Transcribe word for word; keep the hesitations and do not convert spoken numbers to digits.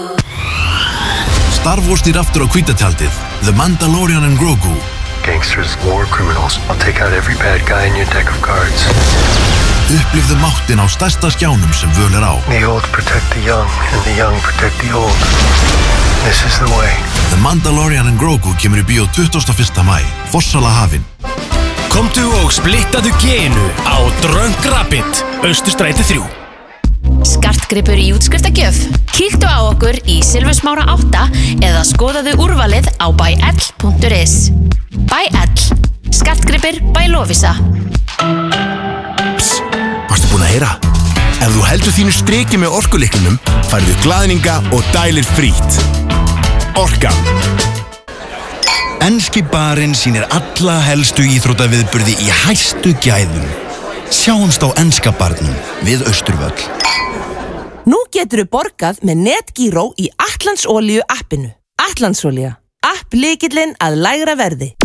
Star Wars snýr aftur á hvíta tjaldið, The Mandalorian and Grogu. Gangsters, war criminals. I'll take out every bad guy in your deck of cards. Upplifðu máttin á stærsta skjánum sem völ er á. The old protect the young, and the young protect the old. This is the way. The Mandalorian and Grogu kemur í bíó tuttugasta og fyrsta maí. Fossala hafin. Komdu og splittaðu génu á Drunk Rabbit, Austurstræti þrjú. Skartgripur í útskriftargjöf. Kíktu á okkur í Silfursmára átta eða skoðaðu úrvalið á buy l punktur is. Buy L. Skartgripir by Lovisa. Pss, varstu búin að heyra? Ef þú heldur þínu striki með orkulyklinum, færðu glaðninga og dælir frít. Orka. Enski barinn sýnir alla helstu íþróttaviðburði í hæstu gæðum. Sjáumst á enska barnum við Austurvöll. Nú geturðu borgað með Netgyro í Atlandsolíu appinu. Atlandsolía, app lykillinn að lægra verði.